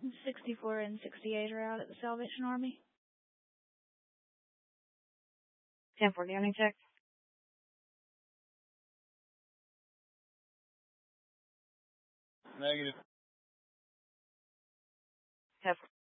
64 and 68 are out at the Salvation Army. 10-4, damning check. Negative. 10-4.